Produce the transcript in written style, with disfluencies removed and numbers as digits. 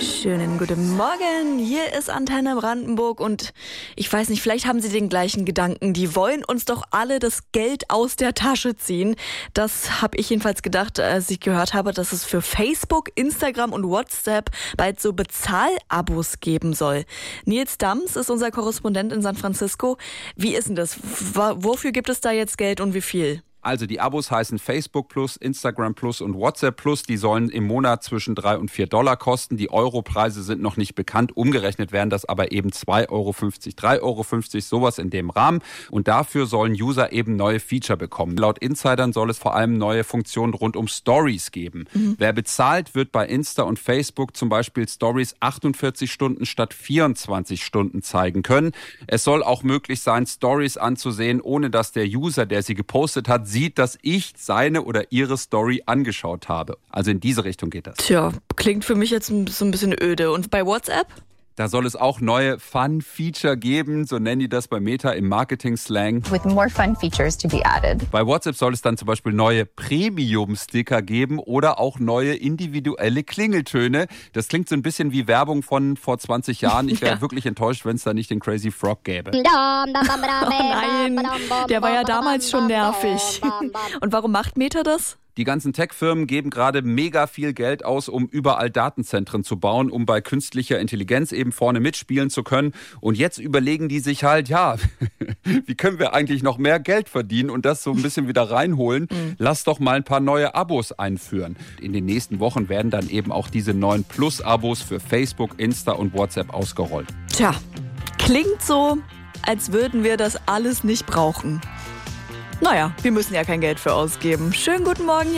Schönen guten Morgen, hier ist Antenne Brandenburg und ich weiß nicht, vielleicht haben Sie den gleichen Gedanken. Die wollen uns doch alle das Geld aus der Tasche ziehen. Das habe ich jedenfalls gedacht, als ich gehört habe, dass es für Facebook, Instagram und WhatsApp bald so Bezahlabos geben soll. Nils Dams ist unser Korrespondent in San Francisco. Wie ist denn das? Wofür gibt es da jetzt Geld und wie viel? Also die Abos heißen Facebook Plus, Instagram Plus und WhatsApp Plus. Die sollen im Monat zwischen $3 und $4 kosten. Die Europreise sind noch nicht bekannt. Umgerechnet wären das aber eben 2,50 Euro, 3,50 Euro, sowas in dem Rahmen. Und dafür sollen User eben neue Feature bekommen. Laut Insidern soll es vor allem neue Funktionen rund um Stories geben. Wer bezahlt, wird bei Insta und Facebook zum Beispiel Stories 48 Stunden statt 24 Stunden zeigen können. Es soll auch möglich sein, Stories anzusehen, ohne dass der User, der sie gepostet hat, sieht, dass ich seine oder ihre Story angeschaut habe. Also in diese Richtung geht das. Tja, klingt für mich jetzt so ein bisschen öde. Und bei WhatsApp? Da soll es auch neue Fun-Feature geben, so nennen die das bei Meta im Marketing-Slang. With more fun features to be added. Bei WhatsApp soll es dann zum Beispiel neue Premium-Sticker geben oder auch neue individuelle Klingeltöne. Das klingt so ein bisschen wie Werbung von vor 20 Jahren. Ich wäre wirklich enttäuscht, wenn es da nicht den Crazy Frog gäbe. Oh nein, der war ja damals schon nervig. Und warum macht Meta das? Die ganzen Tech-Firmen geben gerade mega viel Geld aus, um überall Datenzentren zu bauen, um bei künstlicher Intelligenz eben vorne mitspielen zu können. Und jetzt überlegen die sich halt, wie können wir eigentlich noch mehr Geld verdienen und das so ein bisschen wieder reinholen? Lass doch mal ein paar neue Abos einführen. In den nächsten Wochen werden dann eben auch diese neuen Plus-Abos für Facebook, Insta und WhatsApp ausgerollt. Tja, klingt so, als würden wir das alles nicht brauchen. Naja, wir müssen ja kein Geld für ausgeben. Schönen guten Morgen.